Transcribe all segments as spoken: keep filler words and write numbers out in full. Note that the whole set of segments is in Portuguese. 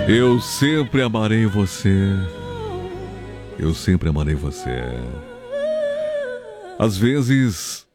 Eu sempre amarei você. Eu sempre amarei você. Às vezes,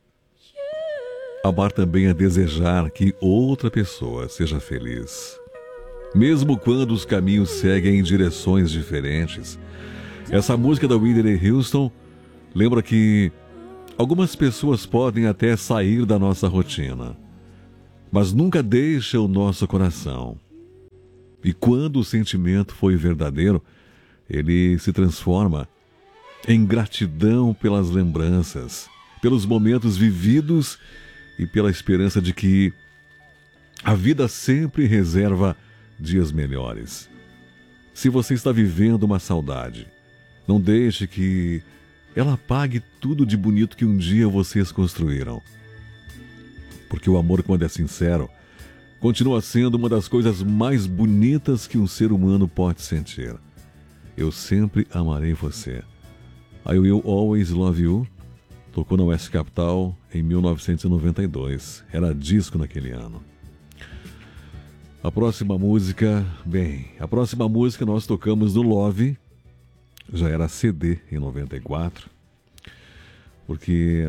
amar também é desejar que outra pessoa seja feliz. Mesmo quando os caminhos seguem em direções diferentes. Essa música da Whitney Houston lembra que algumas pessoas podem até sair da nossa rotina, mas nunca deixa o nosso coração. E quando o sentimento foi verdadeiro, ele se transforma em gratidão pelas lembranças, pelos momentos vividos e pela esperança de que a vida sempre reserva dias melhores. Se você está vivendo uma saudade, não deixe que ela apague tudo de bonito que um dia vocês construíram. Porque o amor, quando é sincero, continua sendo uma das coisas mais bonitas que um ser humano pode sentir. Eu sempre amarei você. I Will Always Love You tocou na West Capital em mil novecentos e noventa e dois. Era disco naquele ano. A próxima música, bem, a próxima música nós tocamos no Love, já era C D em noventa e quatro, porque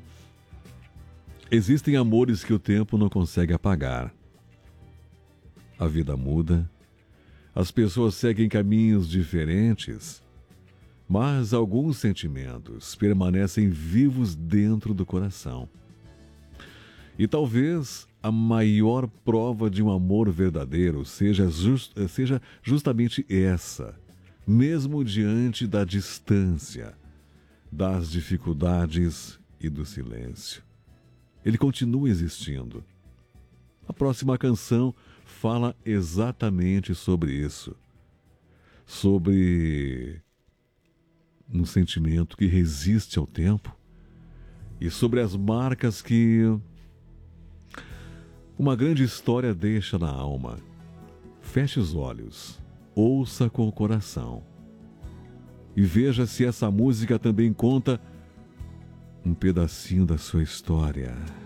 existem amores que o tempo não consegue apagar. A vida muda, as pessoas seguem caminhos diferentes, mas alguns sentimentos permanecem vivos dentro do coração. E talvez a maior prova de um amor verdadeiro seja, just, seja justamente essa, mesmo diante da distância, das dificuldades e do silêncio. Ele continua existindo. A próxima canção fala exatamente sobre isso. Sobre um sentimento que resiste ao tempo e sobre as marcas que uma grande história deixa na alma. Feche os olhos, ouça com o coração e veja se essa música também conta um pedacinho da sua história.